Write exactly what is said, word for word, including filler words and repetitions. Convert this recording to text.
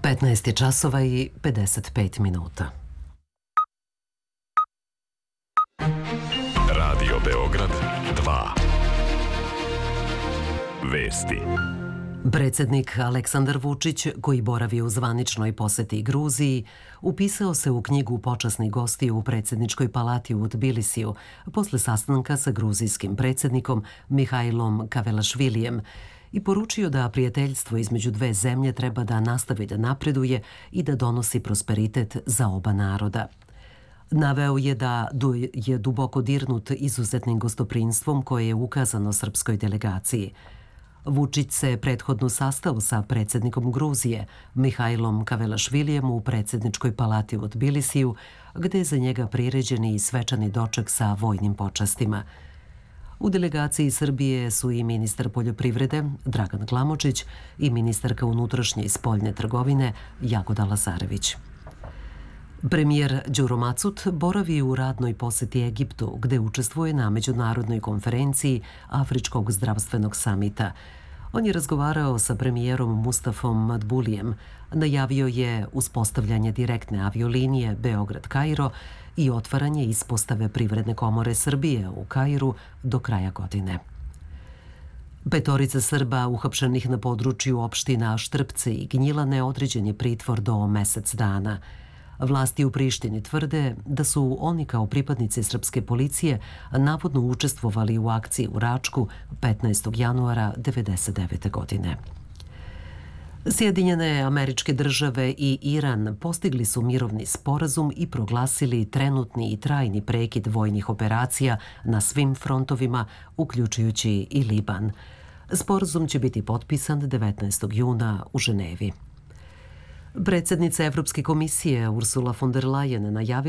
petnaest je časova i pedeset pet minuta. Radio Beograd dva. Vesti. Predsjednik Aleksandar Vučić, koji boravi u zvaničnoj poseti Gruziji, upisao se u knjigu počasnih gostiju u predsjedničkoj palati u Tbilisiju posle sastanka sa gruzijskim predsjednikom Mihajlom Kavelašvilijem i poručio da prijateljstvo između dve zemlje treba da nastavi da napreduje i da donosi prosperitet za oba naroda. Naveo je da je duboko dirnut izuzetnim gostoprinstvom koje je ukazano srpskoj delegaciji. Vučić se prethodno sastao sa predsjednikom Gruzije, Mihajlom Kavelašvilijem, u predsjedničkoj palati u Tbilisiju, gde je za njega priređen i svečani doček sa vojnim počastima. U delegaciji Srbije su i ministar poljoprivrede Dragan Glamočić i ministarka unutrašnje i spoljne trgovine Jagoda Lazarević. Premijer Đuro Macut boravi u radnoj poseti Egiptu, gde učestvuje na međunarodnoj konferenciji Afričkog zdravstvenog samita. On je razgovarao sa premijerom Mustafom Madbulijem, najavio je uspostavljanje direktne aviolinije Beograd-Kairo i otvaranje ispostave Privredne komore Srbije u Kairu do kraja godine. Petorica Srba uhapšenih na području opština Štrpce i Gnjilane određen je pritvor do mesec dana. Vlasti u Prištini tvrde da su oni kao pripadnici srpske policije navodno učestvovali u akciji u Račku petnaestog januara devedeset devete. godine. Sjedinjene Američke Države i Iran postigli su mirovni sporazum i proglasili trenutni i trajni prekid vojnih operacija na svim frontovima, uključujući i Liban. Sporazum će biti potpisan devetnaestog juna u Ženevi. Predsjednica Evropske komisije Ursula von der Leyen najavila